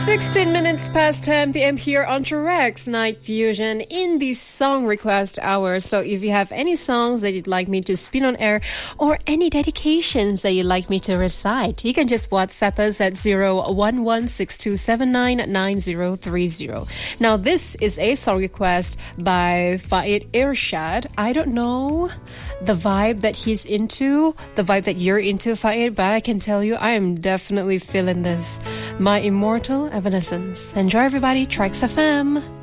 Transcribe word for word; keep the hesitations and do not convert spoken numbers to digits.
sixteen minutes past ten p.m. here on Direct Night Fusion in the song request hour. So if you have any songs that you'd like me to spin on air or any dedications that you'd like me to recite, you can just WhatsApp us at zero one one six two seven nine nine zero three zero. Now this is a song request by Fahid Irshad. I don't know the vibe that he's into, the vibe that you're into, Fahid, but I can tell you I am definitely feeling this. My Immortal Evanescence. Enjoy everybody, Tracks F M.